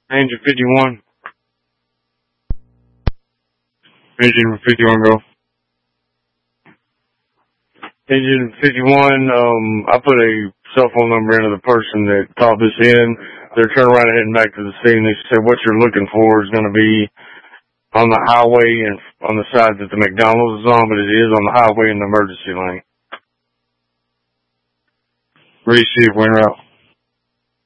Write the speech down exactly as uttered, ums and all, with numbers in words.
Engine fifty-one. Engine fifty-one, go. Engine fifty-one, um, I put a cell phone number into the person that called this in. They're turning around and heading back to the scene. They said what you're looking for is going to be on the highway and on the side that the McDonald's is on, but it is on the highway in the emergency lane. Receive, win route.